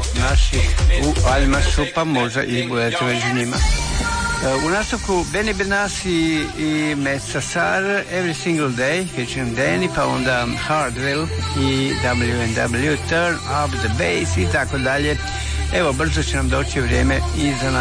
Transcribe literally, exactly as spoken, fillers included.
naših u Almasu, pa možda i budete među njima. U nastavku Benny Benassi i Mezza Sar, Every Single Day, featuring Danny, pa onda Hardwell i W and W, Turn Up the Bass i tako dalje. Evo, brzo će nam doći vrijeme i za